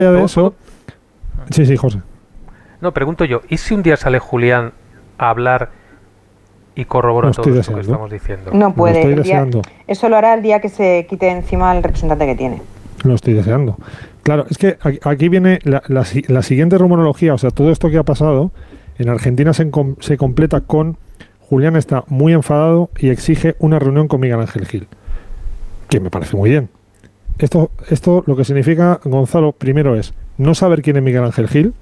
de eso... Sí, José. No, pregunto yo, ¿y si un día sale Julián a hablar y corrobora todo esto que estamos diciendo? No puede. Eso lo hará el día que se quite encima el representante que tiene. Lo estoy deseando. Claro, es que aquí viene la siguiente rumorología, o sea, todo esto que ha pasado, en Argentina se completa con Julián está muy enfadado y exige una reunión con Miguel Ángel Gil, que me parece muy bien. Esto lo que significa, Gonzalo, primero es no saber quién es Miguel Ángel Gil,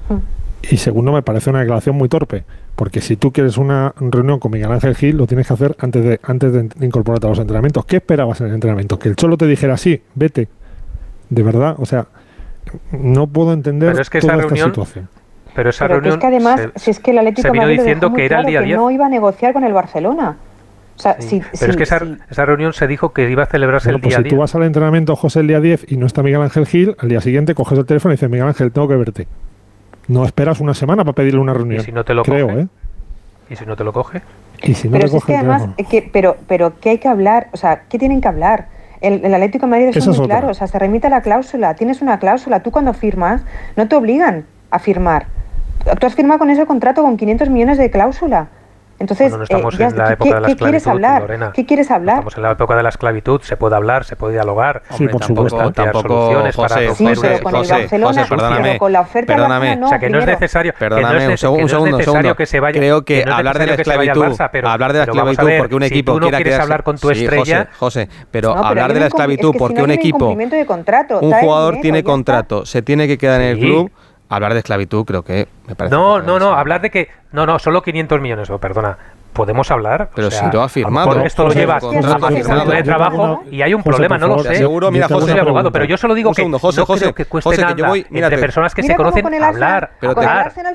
y segundo, me parece una declaración muy torpe, porque si tú quieres una reunión con Miguel Ángel Gil, lo tienes que hacer antes de incorporarte a los entrenamientos. ¿Qué esperabas en el entrenamiento? ¿Que el Cholo te dijera sí, vete? De verdad, o sea, no puedo entender toda esta situación. Pero esa reunión es que además, si es que el Atlético de Madrid diciendo que era el día 10. No iba a negociar con el Barcelona. O sea, pero es que esa reunión se dijo que iba a celebrarse el día 10. Si tú vas al entrenamiento, José, el día 10 y no está Miguel Ángel Gil, al día siguiente coges el teléfono y dices, Miguel Ángel, tengo que verte. No esperas una semana para pedirle una reunión. ¿Y si no te lo coge? ¿Y si no te lo coge? ¿Y si no pero es que además, pero ¿qué hay que hablar? O sea, ¿qué tienen que hablar? El Atlético de Madrid es muy claro, o sea, se remite a la cláusula, tienes una cláusula, tú cuando firmas no te obligan a firmar. Tú has firmado con ese contrato con 500 millones de cláusula. Entonces, no estamos en la época de la ¿qué quieres hablar? Lorena. ¿Qué quieres hablar? Estamos en la época de la esclavitud, se puede hablar, se puede dialogar. Sí, por supuesto. Tampoco, José, pero con el Barcelona, perdóname, con la oferta perdóname, no, o sea, que no es necesario, un segundo. Que se vaya, creo que hablar de la esclavitud, porque un equipo quiera quedarse, hablar con tu estrella, José, pero hablar de la esclavitud porque un equipo, un jugador tiene contrato, se tiene que quedar en el club. Hablar de esclavitud creo que me parece... No, hablar de que... No, solo 500 millones, perdona. Podemos hablar. Pero si lo ha firmado. Esto lo llevas a magistrado de trabajo y hay un problema, no lo sé. Seguro, mira, José, soy abogado, pero yo solo digo que no creo que cueste nada entre personas que se conocen hablar. Con el Arsenal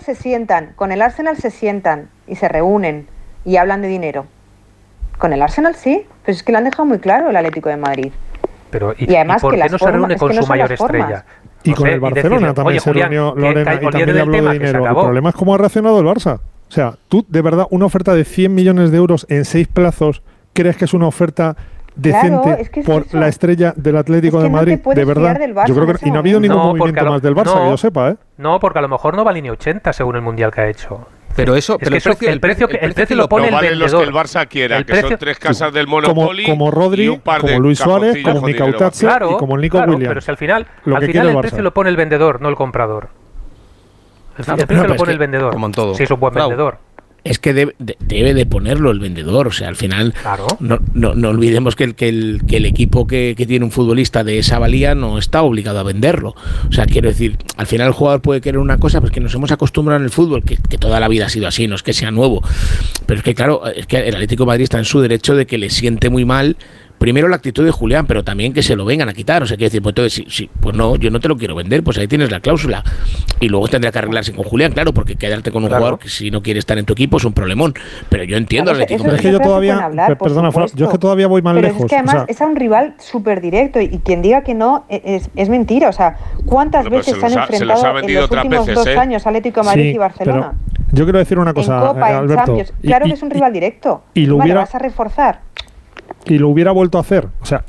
se sientan y se reúnen y hablan de dinero. Con el Arsenal sí, pero es que lo han dejado muy claro el Atlético de Madrid. Y además, ¿por qué no se reúne con su mayor estrella? Y con el Barcelona también se reunió Lorena y también habló de dinero. El problema es cómo ha reaccionado el Barça. O sea, tú, de verdad, una oferta de 100 millones de euros en 6 plazos, ¿crees que es una oferta decente por la estrella del Atlético de Madrid? De verdad, yo creo que... Y no ha habido ningún movimiento más del Barça, que yo sepa, ¿eh? No, porque a lo mejor no va a línea 80 según el Mundial que ha hecho. Pero eso, el precio lo pone el vendedor. Los que el Barça quiera, que son 3 casas del Monopoly, como Rodri, y un par como de Luis Suárez, como Mikau Tatsi y como el Nico Williams. Pero si al final el precio lo pone el vendedor, no el comprador. El precio lo pone el vendedor. Como en todo. Si es un buen vendedor. Es que debe de ponerlo el vendedor, o sea, al final no olvidemos que el equipo que tiene un futbolista de esa valía no está obligado a venderlo. O sea, quiero decir, al final el jugador puede querer una cosa, pues que nos hemos acostumbrado en el fútbol, que toda la vida ha sido así, no es que sea nuevo. Pero es que claro, es que el Atlético de Madrid está en su derecho de que le siente muy mal. Primero la actitud de Julián, pero también que se lo vengan a quitar. O sea, quiere decir, pues entonces, pues no, yo no te lo quiero vender, pues ahí tienes la cláusula. Y luego tendría que arreglarse con Julián, claro, porque quedarte con un jugador que si no quiere estar en tu equipo es un problemón. Pero yo entiendo al Atlético. Es que yo todavía, perdona, yo es que todavía voy más lejos. Es que además es a un rival súper directo y quien diga que no es mentira. O sea, ¿cuántas veces se han enfrentado en los últimos 2 años Atlético de Madrid y Barcelona? Yo quiero decir una cosa, en Copa, Alberto. En Champions. Claro que es un rival directo. Y lo vas a reforzar. Y lo hubiera vuelto a hacer,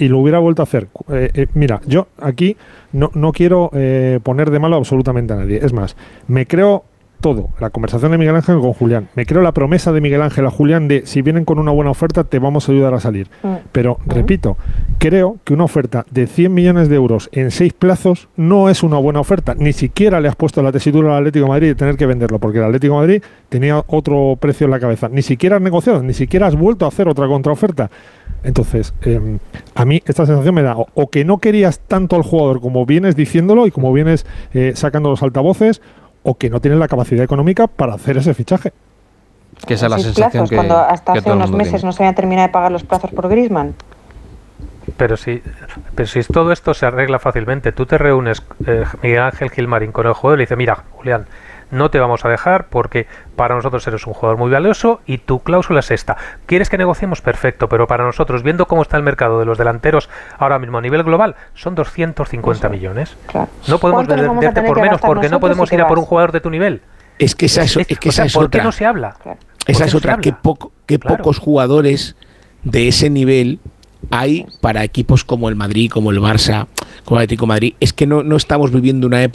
mira, yo aquí no quiero poner de malo absolutamente a nadie. Es más, me creo todo, la conversación de Miguel Ángel con Julián, me creo la promesa de Miguel Ángel a Julián de si vienen con una buena oferta te vamos a ayudar a salir. Pero, repito, creo que una oferta de 100 millones de euros en 6 plazos no es una buena oferta. Ni siquiera le has puesto la tesitura al Atlético de Madrid de tener que venderlo, porque el Atlético de Madrid tenía otro precio en la cabeza. Ni siquiera has negociado, ni siquiera has vuelto a hacer otra contraoferta. Entonces, a mí esta sensación me da o que no querías tanto al jugador como vienes diciéndolo y como vienes sacando los altavoces, o que no tienes la capacidad económica para hacer ese fichaje. Que esa es la sensación que cuando hasta hace unos meses tiene. no se habían terminado de pagar los plazos por Griezmann. Pero si todo esto se arregla fácilmente, tú te reúnes, Miguel Ángel Gilmarín, con el jugador y le dice, mira, Julián, no te vamos a dejar porque para nosotros eres un jugador muy valioso y tu cláusula es esta. ¿Quieres que negociemos? Perfecto, pero para nosotros, viendo cómo está el mercado de los delanteros ahora mismo a nivel global, son 250 millones. Claro. No podemos venderte por menos porque no podemos ir a por un jugador de tu nivel. Es que esa es ¿por qué no se habla? Esa es otra, que pocos jugadores de ese nivel hay para equipos como el Madrid, como el Barça, como el Atlético de Madrid. Es que no estamos viviendo una época